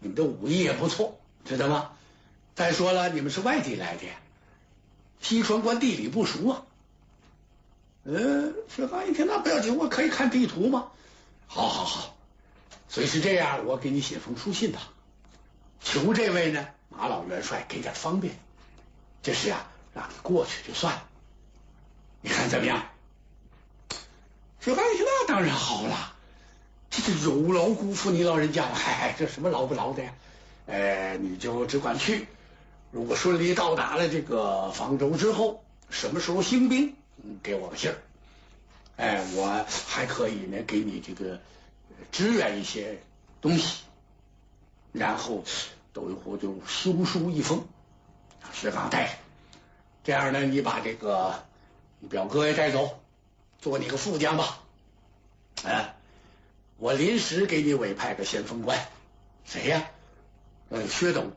你们的武艺也不错，知道吗？再说了，你们是外地来的，西川关地理不熟啊。薛刚一听，那不要紧，我可以看地图吗？好好好，所以是这样，我给你写封书信吧，求这位呢马老元帅给点方便，这事啊让你过去就算了，你看怎么样？薛刚一听，那当然好了，这是有劳辜负你老人家了，嗨，这什么劳不劳的呀？你就只管去，如果顺利到达了这个方舟之后，什么时候兴兵，给我个信儿。我还可以呢，给你这个支援一些东西，然后窦玉虎就修书一封，让薛刚带着。这样呢，你把这个你表哥也带走，做你个副将吧。我临时给你委派个先锋官，谁呀？薛斗。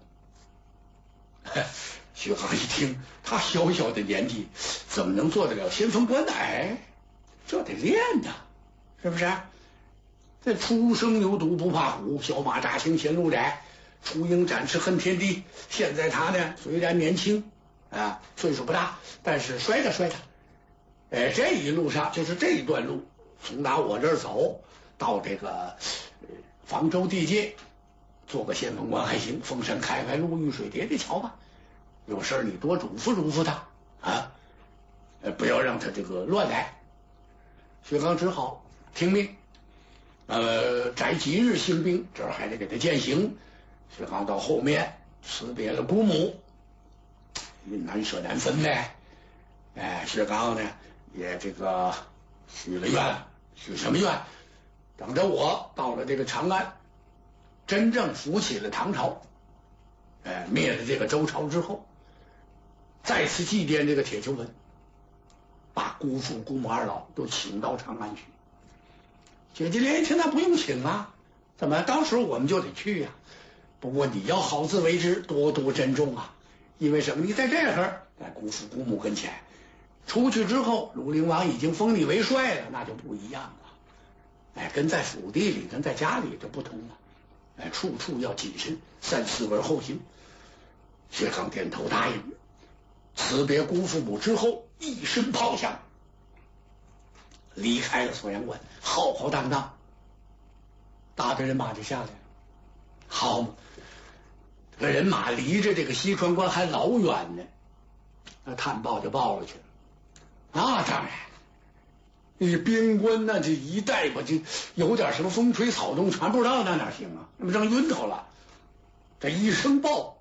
薛刚一听，他小小的年纪怎么能做得了先锋官呢？这得练呐，是不是？这初生牛犊不怕虎，小马扎行前路窄，雏鹰展翅恨天地。现在他呢，虽然年轻岁数不大，但是摔着摔着，这一路上就是这一段路，从打我这儿走到这个方舟地界，做个先锋官还行，封山开开路，遇水叠叠桥吧。有事你多嘱咐嘱咐他不要让他这个乱来。薛刚只好听命，择吉日兴兵，这儿还得给他践行。薛刚到后面辞别了姑母，云难舍难分呢。薛刚呢也这个许了愿，许什么愿？等着我到了这个长安，真正扶起了唐朝，灭了这个周朝之后，再次祭奠这个铁球文，把姑父姑母二老都请到长安去。姐姐莲一听，那不用请啊，怎么到时候我们就得去呀？不过你要好自为之，多多珍重啊。因为什么？你在这儿在姑父姑母跟前，出去之后，鲁陵王已经封你为帅了，那就不一样了。跟在府邸里，跟在家里就不同了。处处要谨慎，三思而后行。薛刚点头答应，辞别姑父母之后，一身炮响，离开了锁阳关，浩浩荡荡，大队人马就下来了。好嘛，这个人马离着这个西川关还老远呢，那探报就报了去了。那当然，你边关那这一带吧，就有点什么风吹草动传不知道，那哪行啊？那不正晕头了？这一声报，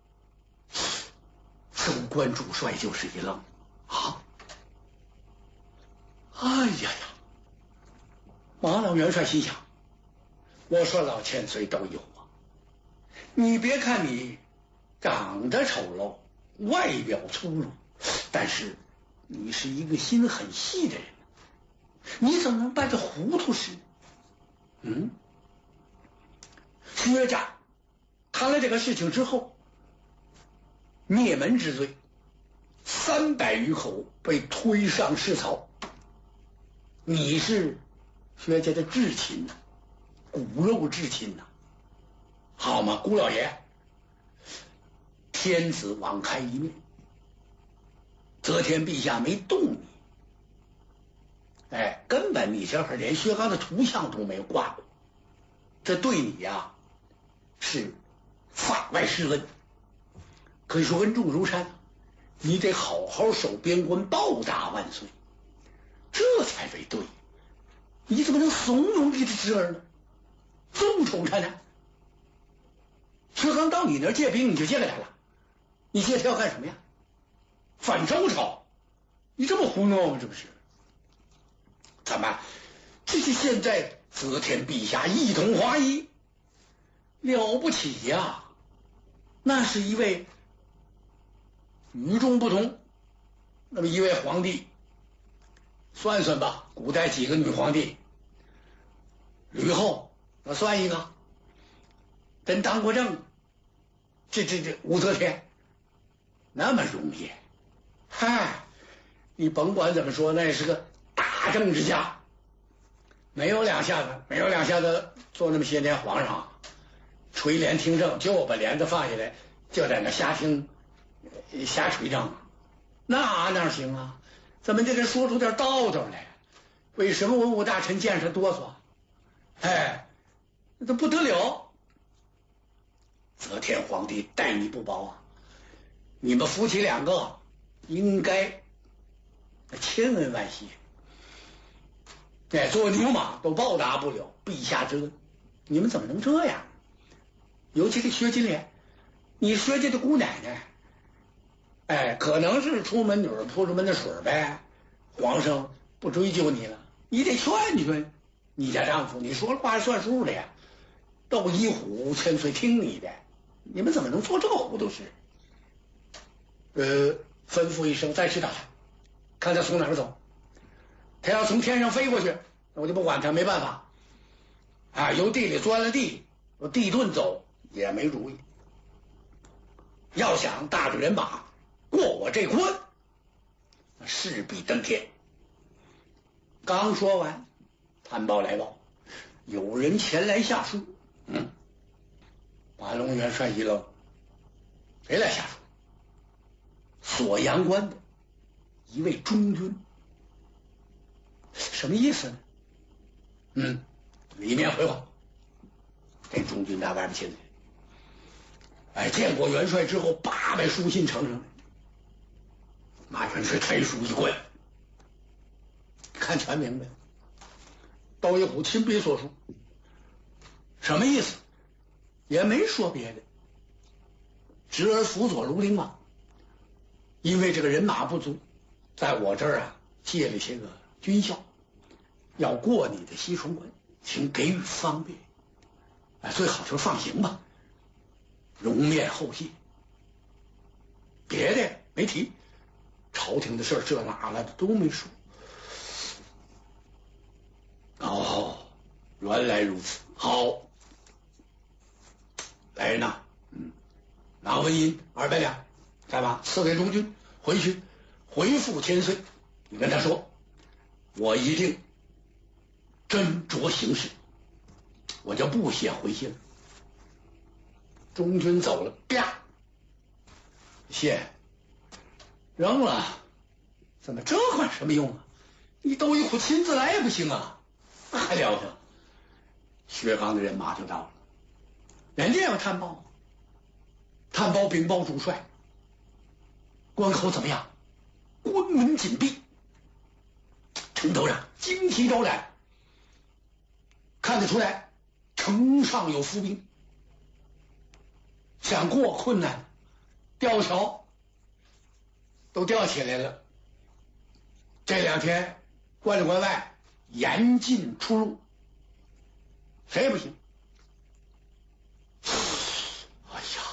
州官主帅就是一愣啊！哎呀呀！马老元帅心想：我说老千岁都有啊，你别看你长得丑陋，外表粗鲁，但是你是一个心很细的人，你怎么能办这糊涂事？薛战谈了这个事情之后，灭门之罪，300余口被推上市草。你是薛家的至亲呐，骨肉至亲呐，好吗？姑老爷，天子网开一面，则天陛下没动你，根本你这会儿连薛刚的图像都没有挂过，这对你呀是法外施恩，可以说恩重如山，你得好好守边关，报答万岁，这才为对。你怎么能怂恿你的侄儿呢？纵宠他呢？薛刚到你那儿借兵，你就借给他了，你借他要干什么呀？反周朝？你这么胡闹吗？这不是？怎么？这是现在则天陛下一统华夷，了不起呀！那是一位与众不同那么一位皇帝。算算吧，古代几个女皇帝？吕后那算一个，真当过政。这武则天那么容易？嗨，你甭管怎么说，那也是个大政治家，没有两下子做那么些年皇上， 垂帘听政，就把帘子放下来，就在那瞎听瞎吹账，哪行啊？怎么就得说出点道道来？为什么文武大臣见识哆嗦？哎，这不得了！则天皇帝待你不薄啊！你们夫妻两个应该千恩万谢。哎，做牛马都报答不了陛下之恩，你们怎么能这样？尤其是薛金莲，你薛家的姑奶奶，哎，可能是出门女儿泼出门的水呗。皇上不追究你了，你得劝劝你家丈夫，你说了话算数的呀。斗一虎千岁听你的，你们怎么能做这个糊涂事？吩咐一声，再去打他，看他从哪儿走。他要从天上飞过去，我就不管他，没办法。啊，由地里钻了地，我地遁走也没主意。要想大着人马过我这关，势必登天。刚说完，探报来报，有人前来下书。马龙元帅一愣，谁来下书？锁阳关的一位中军。什么意思呢？里面回话。这中军在外面进来，哎，见过元帅之后，把书信呈上来。马元帅抬书一观，看全明白了。窦一虎亲笔所书，什么意思？也没说别的，侄儿辅佐庐陵王，因为这个人马不足，在我这儿啊借了些个军校，要过你的西重关，请给予方便。最好就放行吧，容面后谢。别的没提，朝廷的事儿这那了的都没说。哦，原来如此，好。来人呐，拿文银200两，再把赐给中军，回去回复千岁，你跟他说，我一定斟酌行事，我就不写回信了。中军走了，啪，谢扔了，怎么这管什么用啊？你窦一虎亲自来也不行啊，还了得！薛刚的人马就到了，人家要探报，探报禀报主帅，关口怎么样？关门紧闭，城头上旌旗招展，看得出来城上有伏兵，想过困难，吊桥都吊起来了。这2天关里关外严禁出入，谁也不行。哎呀，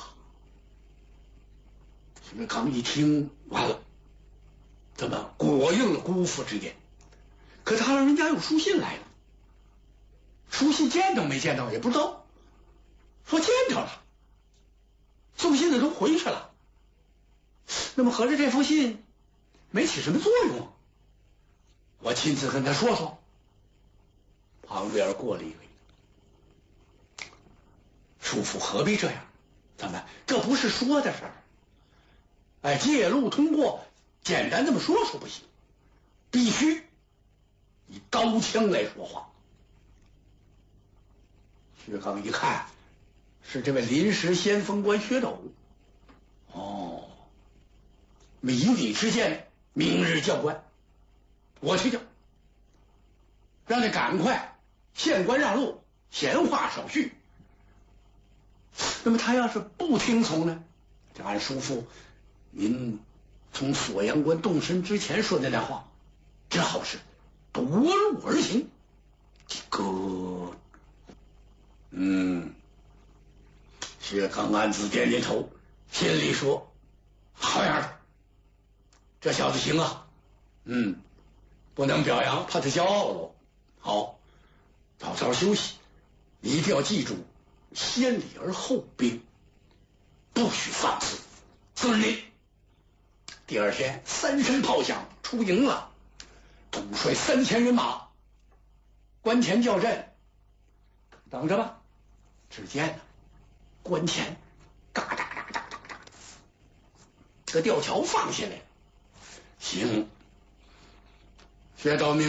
薛刚一听完了，怎么果应了姑父之言？可他让人家有书信来了，书信见着没见着也不知道，说见着了，送信的都回去了。那么合着这封信没起什么作用，我亲自跟他说说。旁边过了一位，叔父何必这样？怎么这不是说的事儿？哎，借路通过，简单这么说说不行，必须以刀枪来说话。薛刚一看，是这位临时先锋官薛斗。哦，以你之见，明日教官，我去叫，让他赶快县官让路，闲话少叙。那么他要是不听从呢？就按叔父您从锁阳关动身之前说的那话，只好是夺路而行。薛刚暗自点点头，心里说：好样的，这小子行啊。不能表扬，怕他骄傲了。好，早早休息，一定要记住，先礼而后兵，不许放肆。遵令。第2天3声炮响，出营了，统帅3000人马，关前叫阵，等着吧。只见呢， 关前，嘎哒哒哒哒哒，这个吊桥放下来。行，薛道明。